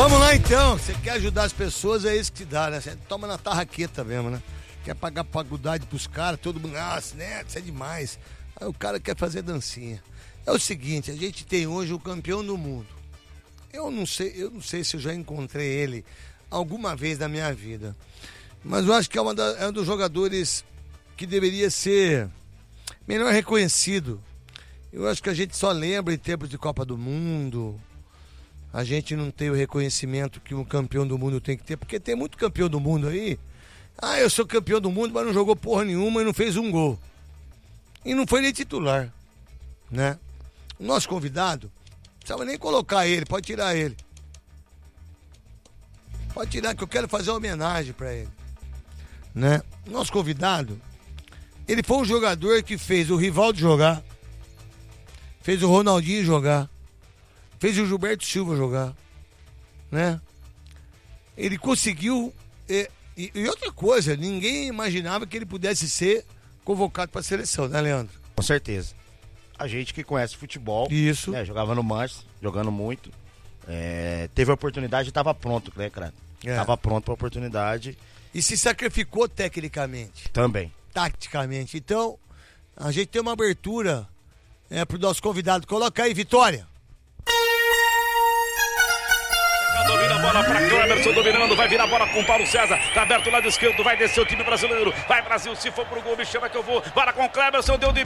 Vamos lá então, você quer ajudar as pessoas, é isso que te dá, né? Você toma na tarraqueta mesmo, né? Quer pagar faculdade pros caras, todo mundo, nossa, né? Isso é demais. Aí o cara quer fazer dancinha. É o seguinte, a gente tem hoje o campeão do mundo. Eu não sei se eu já encontrei ele alguma vez na minha vida. Mas eu acho que é um dos jogadores que deveria ser melhor reconhecido. Eu acho que a gente só lembra em tempos de Copa do Mundo. A gente não tem o reconhecimento que um campeão do mundo tem que ter, porque tem muito campeão do mundo aí. Ah, eu sou campeão do mundo, mas não jogou porra nenhuma e não fez um gol. E não foi nem titular, né? O nosso convidado, não precisava nem colocar ele, pode tirar ele. Pode tirar, que eu quero fazer uma homenagem pra ele, né? O nosso convidado, ele foi um jogador que fez o Rivaldo jogar, fez o Ronaldinho jogar, fez o Gilberto Silva jogar, né? Ele conseguiu... E outra coisa, ninguém imaginava que ele pudesse ser convocado para a seleção, né, Leandro? Com certeza. A gente que conhece futebol, isso, né, jogava no Manchester, jogando muito, teve a oportunidade e estava pronto, né, cara? Estava pronto para a oportunidade. E se sacrificou tecnicamente. Também. Taticamente. Então, a gente tem uma abertura para o nosso convidado. Coloca aí, Vitória. Domina a bola para Cleberson, dominando, vai virar a bola com o Paulo César, tá aberto o lado esquerdo, vai descer o time brasileiro, vai Brasil, se for pro gol, me chama que eu vou, para com o Cleberson, deu de